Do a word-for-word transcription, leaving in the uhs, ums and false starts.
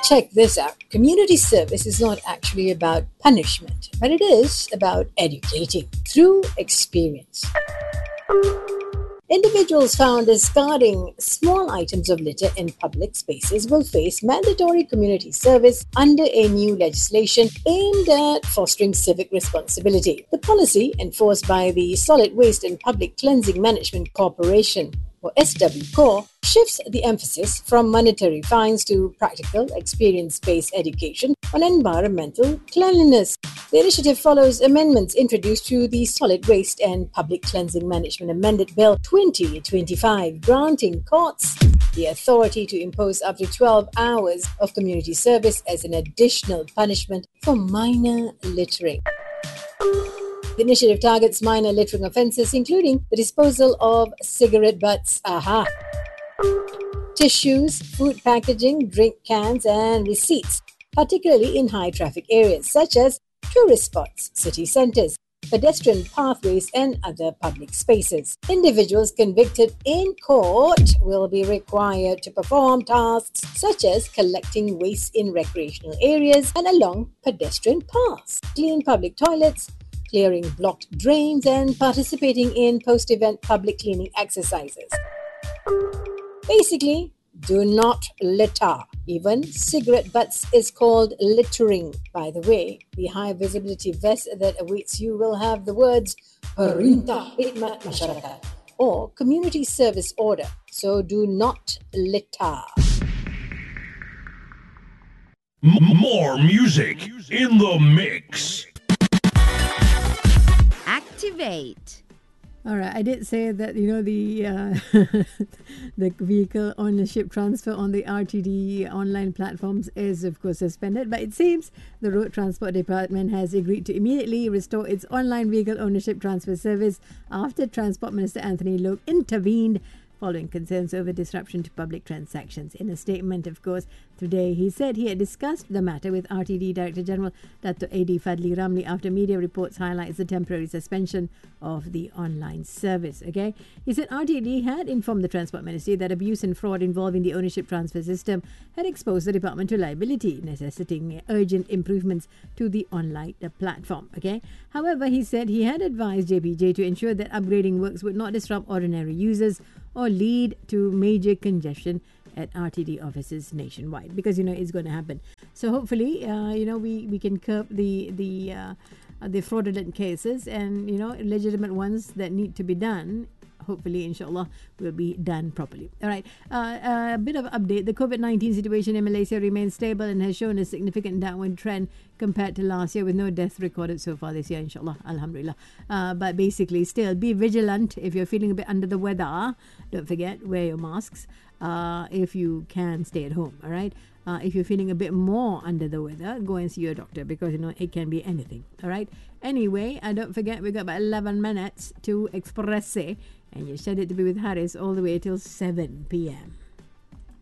Check this out. Community service is not actually about punishment, but it is about educating through experience. Individuals found discarding small items of litter in public spaces will face mandatory community service under a new legislation aimed at fostering civic responsibility. The policy, enforced by the Solid Waste and Public Cleansing Management Corporation, or S W Corp, shifts the emphasis from monetary fines to practical, experience-based education on environmental cleanliness. The initiative follows amendments introduced to the Solid Waste and Public Cleansing Management Amended Bill twenty twenty-five, granting courts the authority to impose up to twelve hours of community service as an additional punishment for minor littering. The initiative targets minor littering offences, including the disposal of cigarette butts, aha, tissues, food packaging, drink cans, and receipts, particularly in high-traffic areas such as tourist spots, city centres, pedestrian pathways, and other public spaces. Individuals convicted in court will be required to perform tasks such as collecting waste in recreational areas and along pedestrian paths, clean public toilets, clearing blocked drains, and participating in post-event public cleaning exercises. Basically, do not litter. Even cigarette butts is called littering. By the way, the high visibility vest that awaits you will have the words Perintah Khidmat Masyarakat or Community Service Order. So do not litter. M- more music in the mix. Activate. All right, I did say that, you know, the uh, the vehicle ownership transfer on the R T D online platforms is, of course, suspended. But it seems the Road Transport Department has agreed to immediately restore its online vehicle ownership transfer service after Transport Minister Anthony Loke intervened following concerns over disruption to public transactions. In a statement, of course, today, he said he had discussed the matter with R T D Director General Dato' A D Fadli Ramli after media reports highlights the temporary suspension of the online service. Okay, he said R T D had informed the Transport Ministry that abuse and fraud involving the ownership transfer system had exposed the department to liability, necessitating urgent improvements to the online platform. Okay, however, he said he had advised J P J to ensure that upgrading works would not disrupt ordinary users or lead to major congestion at R T D offices nationwide, because, you know, it's going to happen. So hopefully, uh, you know, we, we can curb the the uh, the fraudulent cases, and, you know, legitimate ones that need to be done. Hopefully, inshallah, will be done properly. All right. Uh, a bit of update. The COVID nineteen situation in Malaysia remains stable and has shown a significant downward trend compared to last year, with no death recorded so far this year, inshallah. Alhamdulillah. Uh, but basically, still be vigilant. If you're feeling a bit under the weather, don't forget, wear your masks. Uh, if you can, stay at home. All right. Uh, if you're feeling a bit more under the weather, go and see your doctor, because, you know, it can be anything. All right. Anyway, uh, don't forget, we've got about eleven minutes to Express, and you said it to be with Haris all the way till seven p.m.